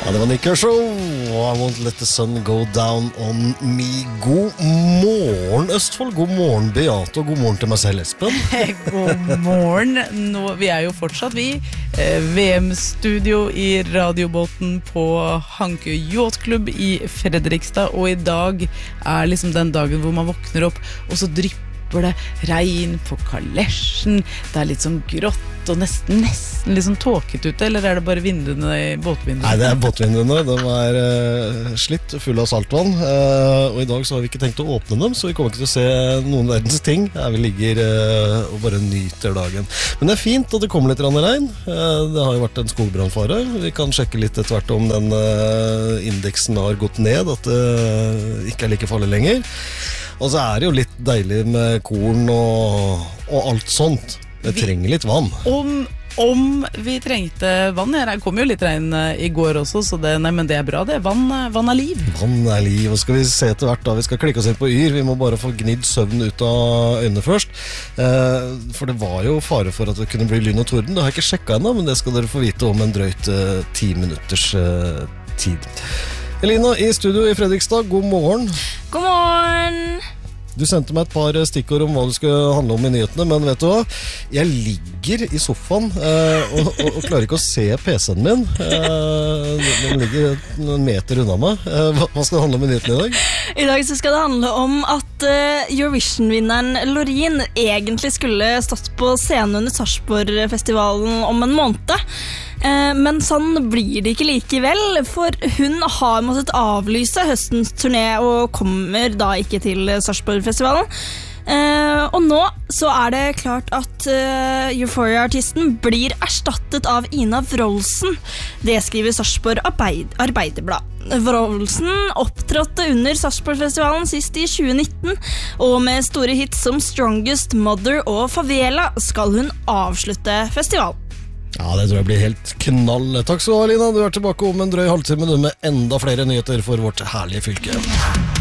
Ja, det var Nick Kershaw. I won't let the sun go down on me. God morgen, Østfold. God morgen, Beate. Og god morgen til meg selv, Espen. God morgen. Vi jo fortsatt, VM-studio i radiobåten på Hanke Yacht-klubb i Fredrikstad. Og i dag liksom den dagen hvor man våkner opp, og så drypper det regn på kalesjen. Det litt sånn grått og nesten litt sånn tåket ute, eller det bare vinduene i båtvinduene? Nei, det båtvinduene. De slitt full av saltvann, og i dag så har vi ikke tenkt å åpne dem, så vi kommer ikke til å se noen verdens ting. Vi ligger og bare nyter dagen. Men det fint at det kommer litt regn. Det har jo vært en skogbrannfare. Vi kan sjekke litt etter hvert om den indeksen har gått ned, at det ikke like farlig lenger. Og så det jo litt deilig med korn og alt sånt. Det trenger litt vann. Om vi trengte vann, det kom jo litt regn i går også, så men det bra det. Vann liv. Vann liv, og skal vi se etter hvert da. Vi skal klikke oss inn på Yr. Vi må bare få gnidd søvn ut av øynene først. For det var jo fare for at det kunne bli lyn og torden. Det har jeg ikke sjekket ennå, men det skal dere få vite om en drøyt 10 minutters tid. Elina i studio i Fredrikstad, god morgen. God morgen. Du sendte meg et par stikkord om hva det skulle handle om i nyhetene, men vet du hva? Jeg ligger i sofaen og klarer ikke å se PC-en min. Den ligger en meter unna meg. Hva skal det handle om i nyhetene i dag? I dag så skal det handle om at Eurovision-vinneren Loreen egentlig skulle stått på scenen under Sarpsborg-festivalen om en måned. Men sånn blir det ikke likevel, for hun har måttet avlyse høstens turné og kommer da ikke til Sarpsborg-festivalen. Og nå så det klart at Euphoria-artisten blir erstattet av Ina Wroldsen. Det skriver Sarpsborg Arbeiderblad. Wroldsen opptrådte under Sarpsborg-festivalen sist i 2019, og med store hits som Strongest, Mother og Favela skal hun avslutte festivalen. Ja, det tror jeg blir helt knall. Takk skal du ha, Lina. Du tilbake om en drøy halvtime med enda flere nyheter for vårt herlige fylke.